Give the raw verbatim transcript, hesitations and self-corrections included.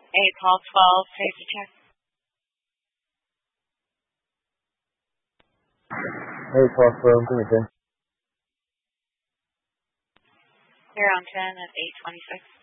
eight, call twelve, safety check. eight, call twelve, give me ten. Clear on ten at eight twenty-six.